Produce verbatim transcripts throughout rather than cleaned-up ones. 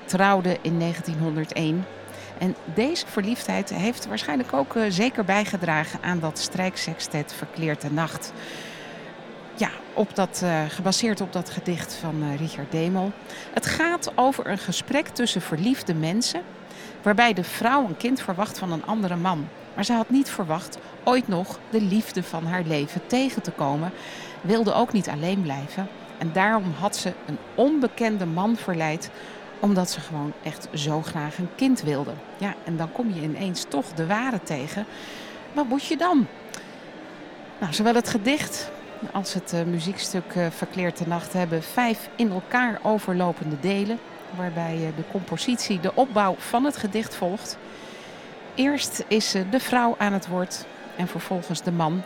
trouwde in negentienhonderdéén. En deze verliefdheid heeft waarschijnlijk ook uh, zeker bijgedragen aan dat strijksextet Verkleerde Nacht. Ja, op dat, uh, gebaseerd op dat gedicht van uh, Richard Demel. Het gaat over een gesprek tussen verliefde mensen, waarbij de vrouw een kind verwacht van een andere man. Maar ze had niet verwacht ooit nog de liefde van haar leven tegen te komen. Wilde ook niet alleen blijven. En daarom had ze een onbekende man verleid, omdat ze gewoon echt zo graag een kind wilde. Ja, en dan kom je ineens toch de ware tegen. Wat moet je dan? Nou, zowel het gedicht als het uh, muziekstuk uh, Verkleerde Nacht hebben vijf in elkaar overlopende delen, waarbij uh, de compositie, de opbouw van het gedicht volgt. Eerst is uh, de vrouw aan het woord en vervolgens de man.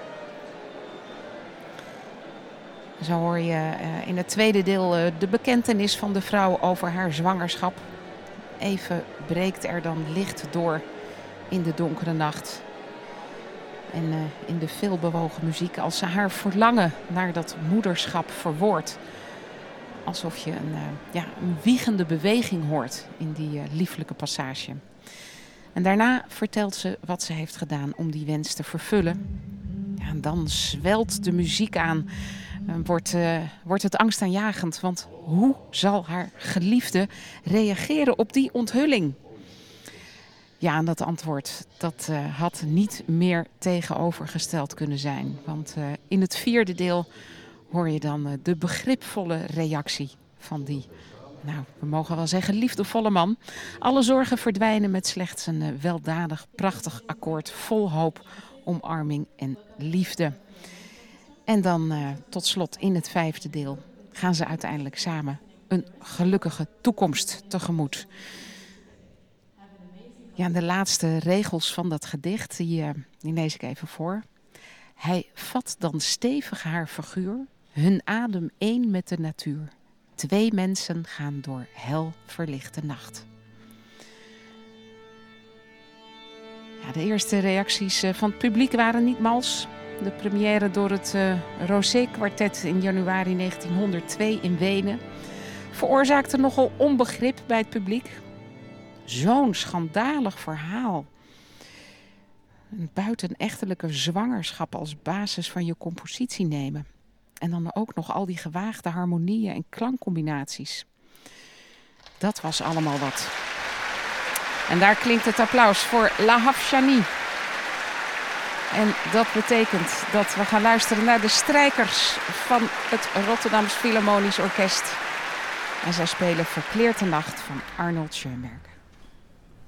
Zo hoor je uh, in het tweede deel uh, de bekentenis van de vrouw over haar zwangerschap. Even breekt er dan licht door in de donkere nacht. En uh, in de veelbewogen muziek als ze haar verlangen naar dat moederschap verwoordt. Alsof je een, uh, ja, een wiegende beweging hoort in die uh, lieflijke passage. En daarna vertelt ze wat ze heeft gedaan om die wens te vervullen. Ja, en dan zwelt de muziek aan. Uh, wordt, uh, wordt het angstaanjagend. Want hoe zal haar geliefde reageren op die onthulling? Ja, en dat antwoord dat, uh, had niet meer tegenovergesteld kunnen zijn. Want uh, in het vierde deel hoor je dan uh, de begripvolle reactie van die, nou, we mogen wel zeggen, liefdevolle man. Alle zorgen verdwijnen met slechts een uh, weldadig, prachtig akkoord vol hoop, omarming en liefde. En dan uh, tot slot in het vijfde deel gaan ze uiteindelijk samen een gelukkige toekomst tegemoet. Ja, de laatste regels van dat gedicht, die, uh, die lees ik even voor. Hij vat dan stevig haar figuur, hun adem één met de natuur. Twee mensen gaan door hel verlichte nacht. Ja, de eerste reacties uh, van het publiek waren niet mals. De première door het uh, Rosé Kwartet in januari negentienhonderdtwee in Wenen veroorzaakte nogal onbegrip bij het publiek. Zo'n schandalig verhaal. Een buitenechtelijke zwangerschap als basis van je compositie nemen. En dan ook nog al die gewaagde harmonieën en klankcombinaties. Dat was allemaal wat. En daar klinkt het applaus voor La Hafshani. En dat betekent dat we gaan luisteren naar de strijkers van het Rotterdams Philharmonisch Orkest. En zij spelen Verkleerde Nacht van Arnold Schoenberg.